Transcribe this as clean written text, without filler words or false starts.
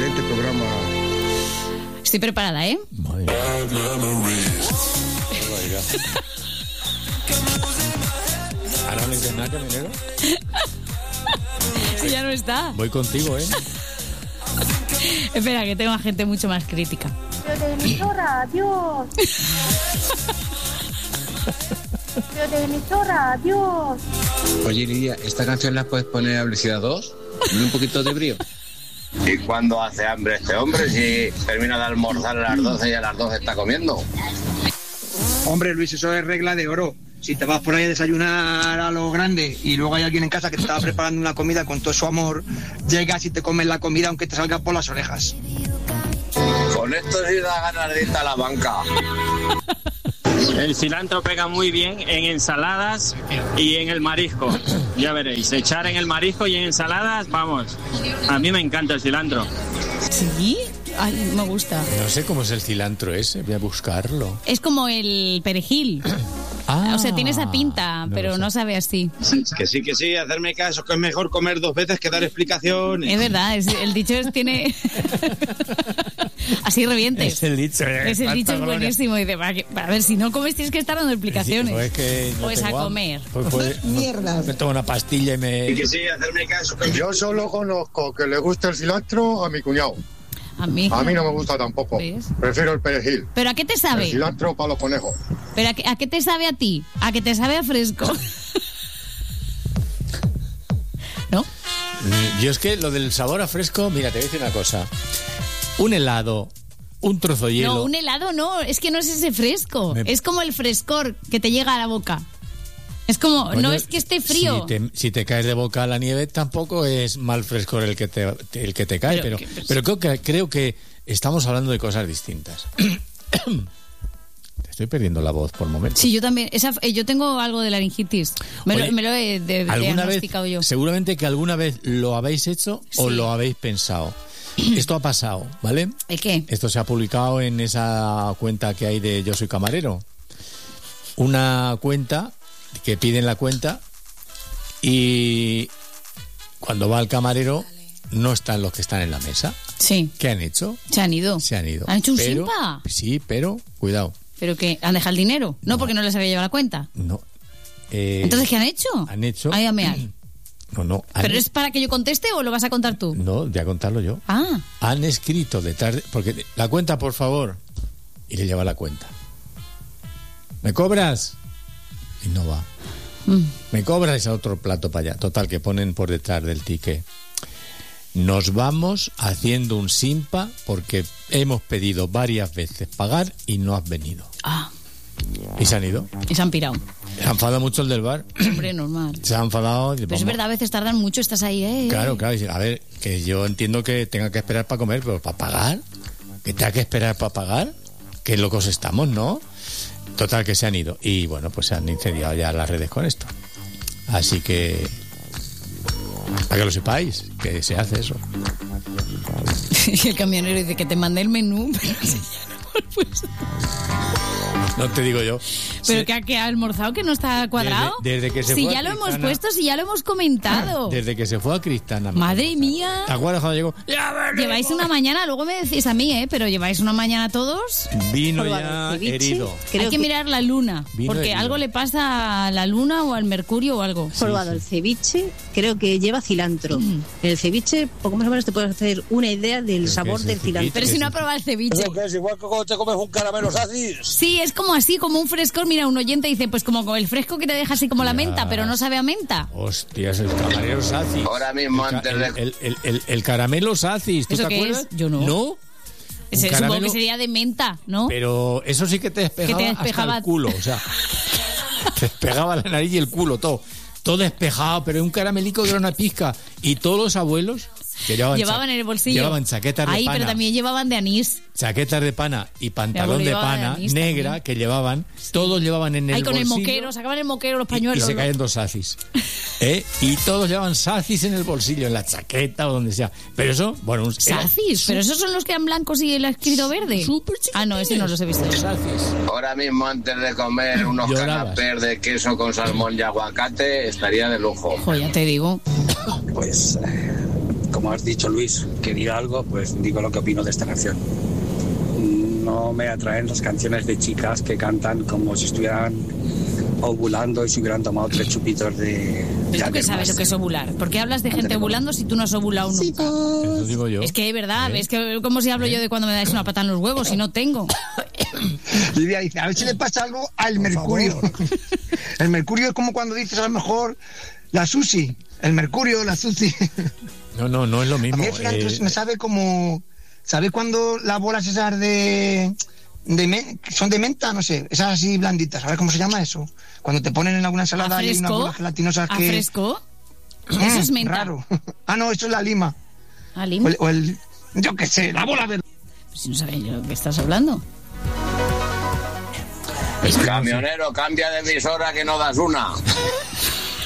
excelente programa. Estoy preparada, ¿eh? Madre mía. ¿Ahora no dices nada, caminero? Ya no está. Voy contigo, ¿eh? Espera, que tengo a gente mucho más crítica. Pero de emisora, adiós. Pero de emisora, adiós. Oye, Lidia, ¿esta canción la puedes poner a velocidad 2? ¿Y un poquito de brío? ¿Y cuándo hace hambre este hombre si termina de almorzar a las 12 y a las 12 está comiendo? Hombre, Luis, eso es regla de oro. Si te vas por ahí a desayunar a lo grande y luego hay alguien en casa que te estaba preparando una comida con todo su amor, llegas y te comes la comida aunque te salga por las orejas. Con esto sí da ganas de irte a la banca. El cilantro pega muy bien en ensaladas y en el marisco. Ya veréis, echar en el marisco y en ensaladas, vamos. A mí me encanta el cilantro. ¿Sí? Ay, me gusta. No sé cómo es el cilantro ese, voy a buscarlo. Es como el perejil. O sea, tiene esa pinta, pero no sabe así. Que sí, hacerme caso, que es mejor comer 2 veces que dar explicaciones. Es verdad, el dicho tiene... Así revientes. Es el dicho. Ese dicho es buenísimo. Dice, a ver, si no comes tienes que estar dando explicaciones. Pues es que no pues a comer. Mierda. Me tomo una pastilla y me... Y que sí, hacerme caso. Yo solo conozco que le gusta el cilantro a mi cuñado. A mí no me gusta tampoco. ¿Ves? Prefiero el perejil. ¿Pero a qué te sabe? El cilantro para los conejos. ¿Pero a qué te sabe a ti? ¿A qué te sabe a fresco? ¿No? Yo es que lo del sabor a fresco, mira, te voy a decir una cosa. Un helado, un trozo de hielo... No, un helado no, es que no es ese fresco. Es como el frescor que te llega a la boca. Es como, Bueno, no es que esté frío. Si te caes de boca a la nieve, tampoco es mal frescor el que te cae, pero creo que estamos hablando de cosas distintas. Te estoy perdiendo la voz por momentos. Sí, yo también. Yo tengo algo de laringitis. Me lo he diagnosticado yo. Seguramente que alguna vez lo habéis hecho o lo habéis pensado. Esto ha pasado, ¿vale? ¿El qué? Esto se ha publicado en esa cuenta que hay de Yo Soy Camarero. Una cuenta que piden la cuenta y cuando va al camarero no están los que están en la mesa. Sí. ¿Qué han hecho? Se han ido. ¿Han hecho un simpa? Sí, pero cuidado. ¿Pero qué? ¿Han dejado el dinero? No, porque no les había llevado la cuenta. No. ¿Entonces qué han hecho? Han hecho... Ahí a mear. No. ¿Pero es para que yo conteste o lo vas a contar tú? No, voy a contarlo yo. Ah. Han escrito detrás... Porque la cuenta, por favor. Y le lleva la cuenta. ¿Me cobras? Y no va. Me cobras a otro plato para allá. Total, que ponen por detrás del ticket. Nos vamos haciendo un simpa porque hemos pedido varias veces pagar y no has venido. Ah. Y se han ido. Y se han pirado. Se ha enfadado mucho el del bar. Hombre, normal. Se ha enfadado. Pero es verdad, a veces tardan mucho, estás ahí, ¿eh? Claro. A ver, que yo entiendo que tenga que esperar para comer, pero ¿para pagar? ¿Que tenga que esperar para pagar? Qué locos estamos, ¿no? Total, que se han ido. Y bueno, pues se han incendiado ya las redes con esto. Así que... para que lo sepáis, que se hace eso. Y el camionero dice que te mandé el menú, pero si ya no hemos puesto. No te digo yo. Pero sí. que ha almorzado, que no está cuadrado. Desde que se si fue ya a lo Cristana, hemos puesto, si ya lo hemos comentado. Desde que se fue a Cristana. Madre mía. ¿Te acuerdas cuando llegó? Lleváis una mañana, luego me decís a mí, pero lleváis una mañana todos. Vino ya herido. Hay que mirar la luna, porque herido. Algo le pasa a la luna o al mercurio o algo. He probado el ceviche, creo que lleva cilantro. El ceviche, poco más o menos te puedes hacer una idea del sabor del cilantro. Pero si no ha probado el ceviche. Es igual que cuando te comes un caramelo sacis. Sí, es como así, como un frescor. Mira, un oyente dice, pues como el fresco que te deja así como la menta, pero no sabe a menta. Hostias, el camarero sacis. Ahora mismo antes de... El caramelo sacis, ¿tú ¿Eso te acuerdas? Es? Yo no. ¿No? Supongo que sería de menta, ¿no? Pero eso sí que te despejaba hasta el culo, o sea, te despegaba la nariz y el culo, todo despejado, pero un caramelico que era una pizca. Y todos los abuelos que llevaban en el bolsillo. Llevaban chaquetas de pana. Pero también llevaban de anís. Chaquetas de pana y pantalón de pana negra también. Que llevaban, todos llevaban en el bolsillo. Ahí con el moquero, sacaban el moquero, los pañuelos. Y se caen 2 sacis. Y todos llevaban sacis en el bolsillo, en la chaqueta o donde sea. Pero eso, bueno... ¿Sacis? ¿Pero esos son los que eran blancos y el escrito verde? No, ese no los he visto. Sacis. Ahora mismo antes de comer unos canapés de queso con salmón y aguacate, estaría de lujo. Ya te digo. Pues... como has dicho, Luis, que diga algo, pues digo lo que opino de esta canción. No me atraen las canciones de chicas que cantan como si estuvieran ovulando y se hubieran tomado 3 chupitos de... ¿Pero tú qué sabes lo que es ovular? ¿Por qué hablas de gente ovulando si tú no has ovulado nunca? Eso digo yo. Es que es verdad, es que como si hablo yo de cuando me dais una pata en los huevos y no tengo. Lidia dice, a ver si le pasa algo al mercurio. El mercurio es como cuando dices a lo mejor la Susi. El mercurio, la Susi. No es lo mismo. A mí el cilantro me sabe como... ¿Sabes cuando las bolas esas son de menta? No sé, esas así blanditas. ¿Sabes cómo se llama eso? Cuando te ponen en alguna ensalada y hay unas bolas gelatinosas que... ¿A fresco? Eso es menta. Raro. Ah, no, eso es la lima. ¿Ah, lima? O el yo qué sé, la bola de... Pues si no sabes de lo que estás hablando. Camionero, cambia de emisora que no das una.